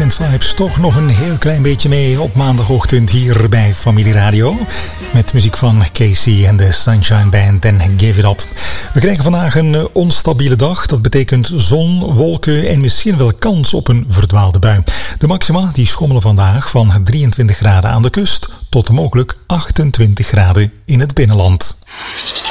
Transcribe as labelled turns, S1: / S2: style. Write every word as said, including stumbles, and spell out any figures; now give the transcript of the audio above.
S1: Weekend Vibes toch nog een heel klein beetje mee op maandagochtend hier bij Familie Radio. Met muziek van Casey en de Sunshine Band en Give It Up. We krijgen vandaag een onstabiele dag. Dat betekent zon, wolken en misschien wel kans op een verdwaalde bui. De maxima die schommelen vandaag van drieëntwintig graden aan de kust tot mogelijk achtentwintig graden in het binnenland.